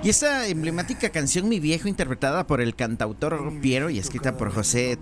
Y esta emblemática canción Mi Viejo, interpretada por el cantautor Piero y escrita por José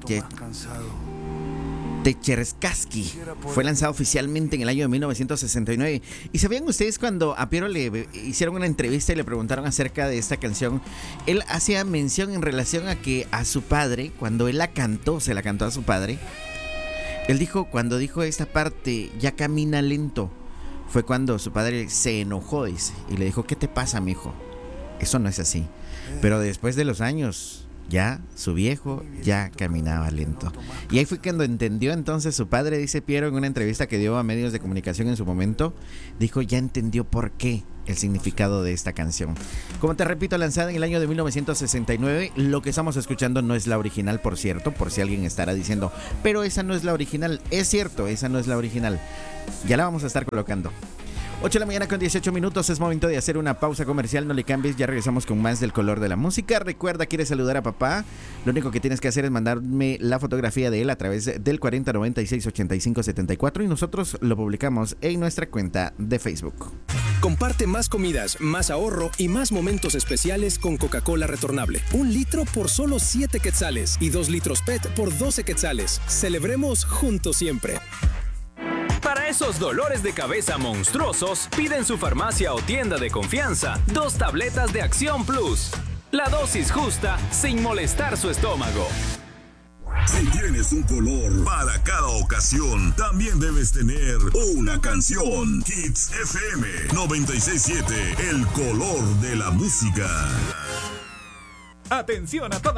Techerskaski, fue lanzado oficialmente en el año de 1969. ¿Y sabían ustedes cuando a Piero le hicieron una entrevista y le preguntaron acerca de esta canción? Él hacía mención en relación a que a su padre, cuando él la cantó, se la cantó a su padre, él dijo, cuando dijo esta parte, ya camina lento, fue cuando su padre se enojó, dice, y le dijo, ¿qué te pasa, mijo? Eso no es así. Pero después de los años, ya su viejo ya caminaba lento. Y ahí fue cuando entendió entonces su padre, dice Piero en una entrevista que dio a medios de comunicación en su momento, dijo, ya entendió por qué el significado de esta canción. Como te repito, lanzada en el año de 1969, lo que estamos escuchando no es la original, por cierto, por si alguien estará diciendo, pero esa no es la original. Es cierto, esa no es la original. Ya la vamos a estar colocando. 8 de la mañana con 18 minutos, es momento de hacer una pausa comercial, no le cambies, ya regresamos con más del color de la música. Recuerda, ¿quieres saludar a papá? Lo único que tienes que hacer es mandarme la fotografía de él a través del 4096-8574 y nosotros lo publicamos en nuestra cuenta de Facebook. Comparte más comidas, más ahorro y más momentos especiales con Coca-Cola retornable. 1 litro por solo 7 quetzales y 2 litros PET por 12 quetzales. Celebremos juntos siempre. Para esos dolores de cabeza monstruosos, pide en su farmacia o tienda de confianza 2 tabletas de Acción Plus. La dosis justa sin molestar su estómago. Si tienes un color para cada ocasión, también debes tener una canción. Hits FM 96.7, el color de la música. Atención a toda